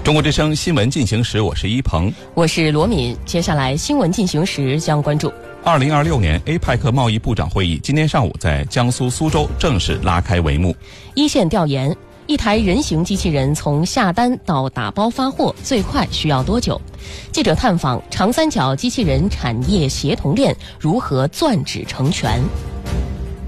中国之声新闻进行时，我是一鹏， 我是罗敏。接下来新闻进行时将关注 2026年 APEC 贸易部长会议今天上午在江苏苏州正式拉开帷幕。 一线调研，一台人形机器人从下单到打包发货最快需要多久？记者探访长三角机器人产业协同链如何攥指成拳。